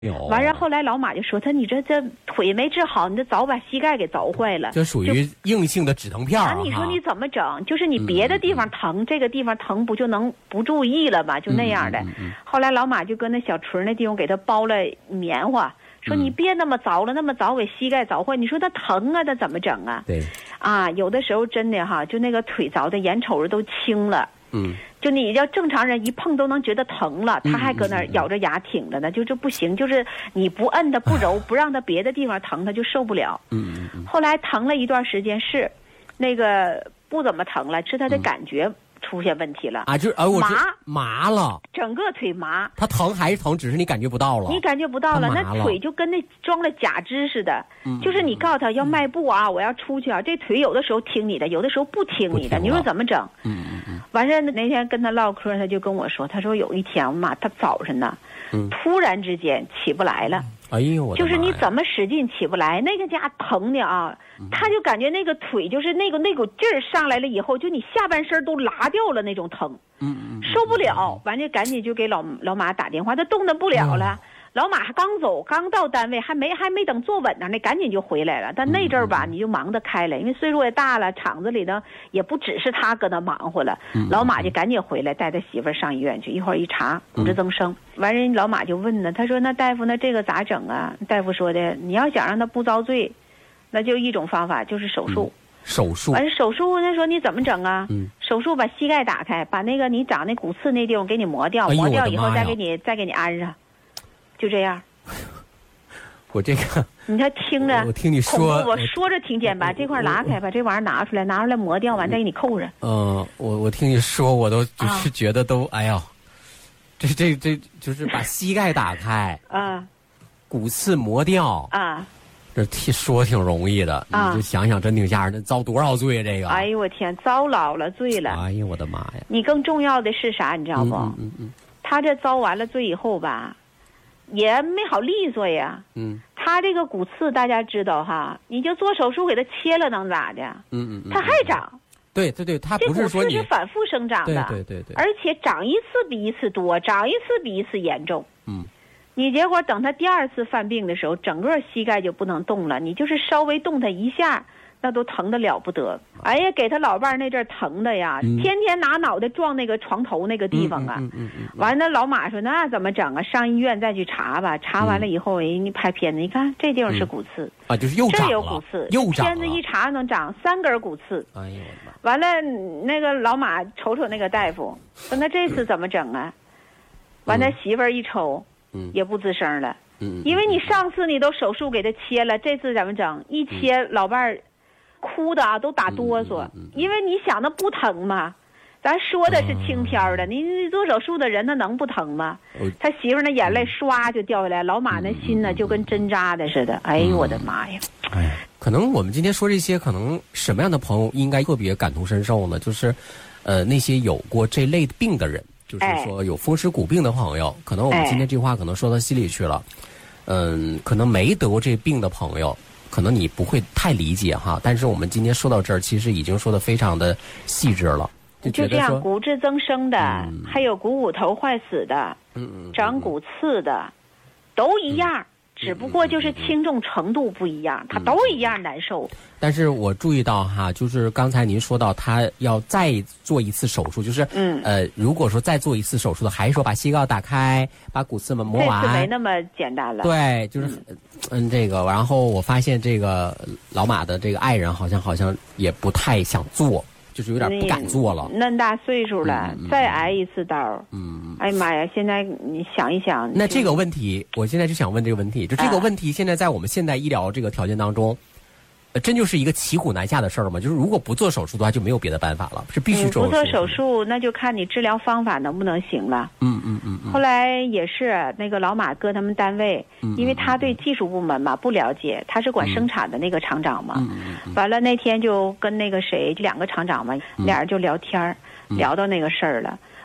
完事后来老马就说他你这腿没治好，你这早把膝盖给凿坏了。 这属于硬性的止疼片啊！ 你说你怎么整？就是你别的地方疼，这个地方疼不就能不注意了吗？就那样的。后来老马就跟那小锤那地方给他包了棉花，说你别那么凿了，那么凿给膝盖凿坏，你说他疼啊，他怎么整啊？ 对。 啊，有的时候真的哈，就那个腿凿的眼瞅着都青了。就你要正常人一碰都能觉得疼了，他还搁那儿咬着牙挺着呢，就这不行，就是你不摁他不揉，不让他别的地方疼，他就受不了。后来疼了一段时间是，那个不怎么疼了，是他的感觉出现问题了啊，就是麻了， 整个腿麻。 它疼还是疼，只是你感觉不到了。 你感觉不到了，那腿就跟那装了假肢似的。就是你告诉他要迈步啊，我要出去啊，这腿有的时候听你的，有的时候不听你的，你说怎么整？完事那天跟他唠嗑，他就跟我说，他说有一天嘛，他早晨呢，突然之间起不来了。 哎呦我的妈呀！ 就是你怎么使劲起不来，那个家疼的啊，他就感觉那个腿就是那股劲儿上来了以后，就你下半身都拉掉了那种疼，受不了，完就赶紧就给老马打电话，他动弹不了了。老马还刚走，刚到单位，还没等坐稳呢，那赶紧就回来了。但那阵儿吧，你就忙得开了，因为岁数也大了，厂子里呢也不只是他搁那忙活了。老马就赶紧回来，带他媳妇儿上医院去。一会儿一查，骨质增生。完人老马就问呢，他说：“那大夫，那这个咋整啊？”大夫说的，你要想让他不遭罪，那就一种方法，就是手术。 手术。 完手术，他说你怎么整啊？手术把膝盖打开，把那个你长那骨刺那地方给你磨掉，磨掉以后再给你安上。就这样， 我这个， 你看听着， 我听你说， 我说着听见把这块拉开，把这玩意儿拿出来磨掉，完再给你扣上。 我听你说，我都就是觉得都，哎呀，这就是把膝盖打开啊，骨刺磨掉啊，这说挺容易的，你就想想真挺吓人的，遭多少罪啊这个？ 哎呦我天，遭老了罪了！ 哎呦我的妈呀！ 你更重要的是啥？你知道不？他这遭完了罪以后吧。也没好利索呀，他这个骨刺大家知道哈，你就做手术给他切了能咋的？他还长。 对，他不是说你这骨刺是反复生长的， 对， 而且长一次比一次多，长一次比一次严重。你结果等他第二次犯病的时候，整个膝盖就不能动了，你就是稍微动他一下。那都疼得了不得，哎呀，给他老伴儿那阵疼的呀，天天拿脑袋撞那个床头那个地方啊。完了，老马说那怎么整啊？上医院再去查吧。查完了以后，人家拍片子，你看这地方是骨刺啊，就是又长了， 这有骨刺， 又长了。 片子一查能长3根骨刺。 哎呦， 完了，那个老马瞅那个大夫，说那这次怎么整啊？完了，媳妇儿一瞅，也不吱声了。因为你上次你都手术给他切了，这次怎么整？一切老伴儿。哭的啊，都打哆嗦，因为你想那不疼吗？咱说的是轻飘的，你做手术的人他能不疼吗？他媳妇那眼泪唰就掉下来，老马那心呢就跟针扎的似的。哎呦我的妈呀！ 可能我们今天说这些，可能什么样的朋友应该特别感同身受呢？就是，那些有过这类病的人，就是说有风湿骨病的朋友，可能我们今天这话可能说到心里去了。可能没得过这病的朋友。可能你不会太理解哈，但是我们今天说到这儿，其实已经说的非常的细致了。 就这样，骨质增生的，还有股头坏死的，长骨刺的，都一样，只不过就是轻重程度不一样，它都一样难受。 但是我注意到哈，就是刚才您说到他要再做一次手术，就是如果说再做一次手术的，还是说把膝盖打开，把骨刺们磨完， 这次没那么简单了。 对，就是这个，然后我发现这个老马的这个爱人好像也不太想做，就是有点不敢做了。 那么大岁数了，再挨一次刀，哎呀妈呀！现在你想一想， 那这个问题，我现在就想问这个问题，就这个问题，现在在我们现代医疗这个条件当中。真就是一个骑虎难下的事儿吗？就是如果不做手术的话，就没有别的办法了，是必须做手术。 不做手术，那就看你治疗方法能不能行了。后来也是那个老马搁他们单位，因为他对技术部门嘛不了解，他是管生产的那个厂长嘛。完了那天就跟那个谁2个厂长嘛，俩人就聊天聊到那个事儿了。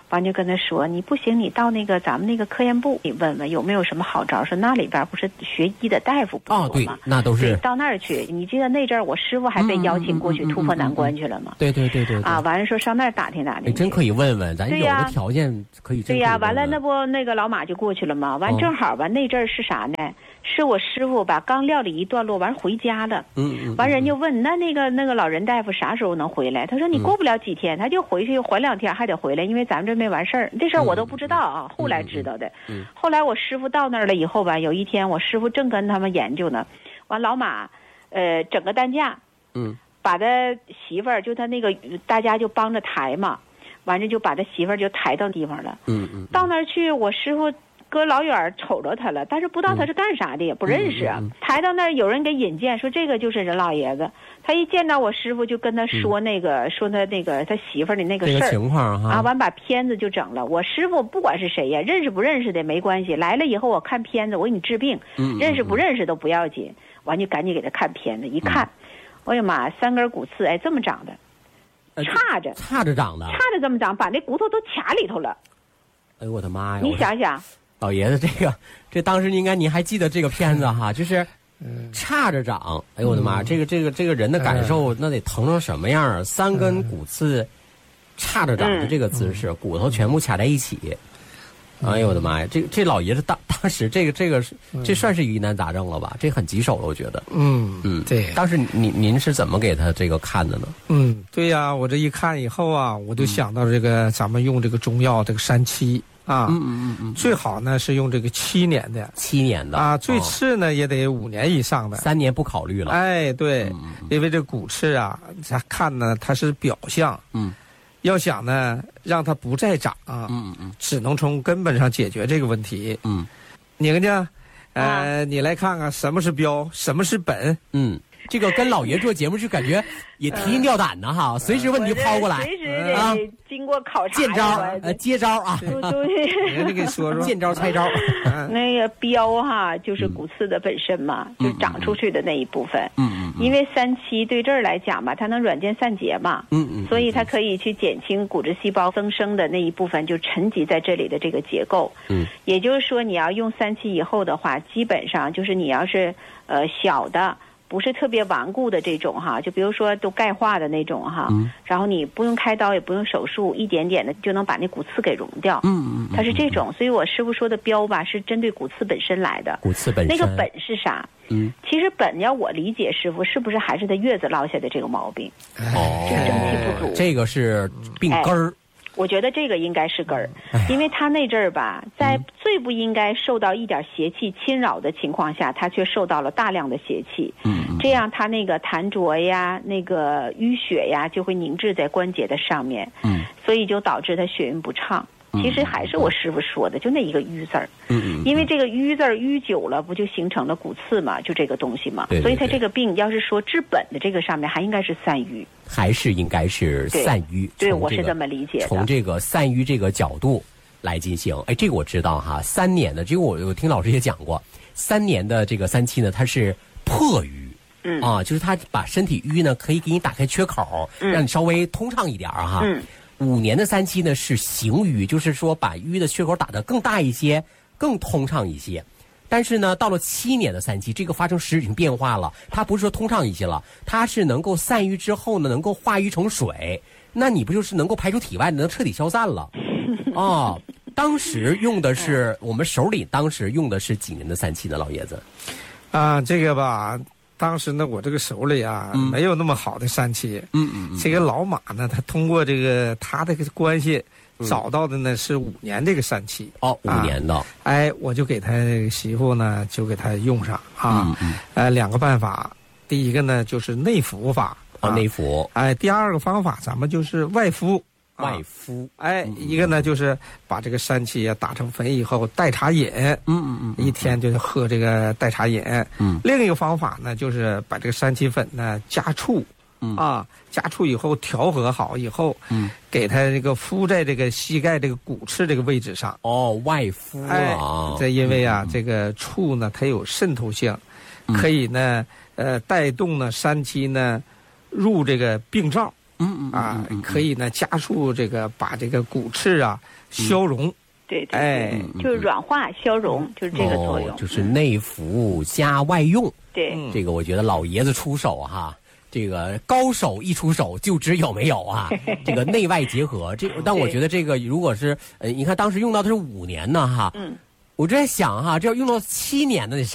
完就跟他说，你不行，你到那个咱们那个科研部，你问问有没有什么好招。说那里边不是学医的大夫不多吗？ 对，那都是到那儿去。你记得那阵儿我师傅还被邀请过去突破难关去了吗？ 对。 啊，完了说上那儿打听打听。 真可以问问，咱有的条件可以。 对呀，完了那不那个老马就过去了吗？完正好吧，那阵儿是啥呢？是我师傅吧，刚料理一段落，完回家了。完人就问那个老人大夫啥时候能回来？他说你过不了几天，他就回去缓2天还得回来，因为咱们这没完事儿。这事儿我都不知道啊，后来知道的。后来我师傅到那儿了以后吧，有一天我师傅正跟他们研究呢，完老马，整个担架，把他媳妇儿就他那个大家就帮着抬嘛，完了就把他媳妇儿就抬到地方了。到那儿去，我师傅搁老远瞅着他了，但是不知道他是干啥的，也不认识。抬到那儿，有人给引荐说这个就是任老爷子。他一见到我师傅，就跟他说说他那个他媳妇儿的那个事儿情况哈。 完把片子就整了。我师傅不管是谁呀，认识不认识的没关系，来了以后我看片子，我给你治病，认识不认识都不要紧。完就赶紧给他看片子，一看，哎呀妈，3根骨刺，哎，这么长的，叉着长的，叉着这么长，把那骨头都卡里头了。 哎呦我的妈呀！ 你想想。 老爷子，这当时应该您还记得这个片子哈，就是叉着长。哎呦我的妈，这个人的感受那得疼成什么样啊？3根骨刺叉着长的这个姿势，骨头全部卡在一起。哎呦我的妈呀！这老爷子当时这算是疑难杂症了吧？这很棘手了，我觉得。 对。 当时您是怎么给他这个看的呢？ 对呀，我这一看以后啊，我就想到这个咱们用这个中药这个3七。最好呢是用这个7年的 ，7年的啊，最次呢也得5年以上的，3 年不考虑了。 哎，对，因为这骨刺啊，咱看呢它是表象，要想呢让它不再长，只能从根本上解决这个问题。宁家，你来看看什么是标，什么是本。 这个跟老爷做节目就感觉也提心吊胆的哈，随时问题抛过来， 随时得经过考察， 见招接招啊， 对， 你给说说， 见招拆招。 那个标哈，就是骨刺的本身嘛，就长出去的那一部分。因为3七对这儿来讲吧，它能软件散结嘛，所以它可以去减轻骨质细胞增生的那一部分就沉积在这里的这个结构。也就是说，你要用3七以后的话，基本上就是你要是小的。不是特别顽固的这种哈，就比如说都钙化的那种哈，然后你不用开刀也不用手术，一点点的就能把那骨刺给溶掉。它是这种，所以我师傅说的标吧是针对骨刺本身来的。 骨刺本身那个本是啥？其实本要我理解，师傅是不是还是他月子落下的这个毛病？就正气不足。 这个是病根儿。 我觉得这个应该是根儿，因为他那阵儿吧，在最不应该受到一点邪气侵扰的情况下，他却受到了大量的邪气。这样他那个痰浊呀、那个淤血呀，就会凝滞在关节的上面。所以就导致他血运不畅。其实还是我师傅说的，就那一个瘀字儿。因为这个瘀字儿淤久了，不就形成了骨刺嘛？就这个东西嘛。所以他这个病要是说治本的这个上面，还应该是散瘀。 还是应该是散瘀。 对，我是这么理解的。 从这个散瘀这个角度来进行。哎，这个我知道哈，3年的，这个我听老师也讲过，3年的这个3期呢，它是破瘀。就是它把身体瘀呢，可以给你打开缺口，让你稍微通畅一点哈。5年的3期呢是行瘀，就是说把瘀的缺口打得更大一些，更通畅一些。但是呢，到了7年的3期，这个发生实质性变化了，它不是说通畅一些了，它是能够散瘀之后呢，能够化瘀成水，那你不就是能够排出体外，能彻底消散了？当时用的是我们手里当时用的是几年的3期呢，老爷子？ 这个吧。当时呢，我这个手里啊，没有那么好的3期。这个老马呢，他通过这个他这个关系找到的呢是5年这个3期。 5年的。 我就给他媳妇呢，就给他用上2个办法。第一个呢就是内服法。 内服。 第二个方法咱们就是外敷。一个呢就是把这个3期打成粉以后代茶饮，一天就喝这个代茶饮。另一个方法呢就是把这个3期粉呢加醋，加醋以后调和好以后，给它这个敷在这个膝盖这个骨刺这个位置上。 外敷啊。 这因为这个醋呢它有渗透性，可以呢带动呢3期呢入这个病灶。 可以呢加速这个把这个骨刺啊消融。 对，就是软化消融，就是这个作用。 就是内服加外用。 对， 这个我觉得老爷子出手哈。这个高手一出手就知有没有啊！这个内外结合，但我觉得这个如果是你看当时用到的是5年呢哈，我这在想哈，这要用到7年的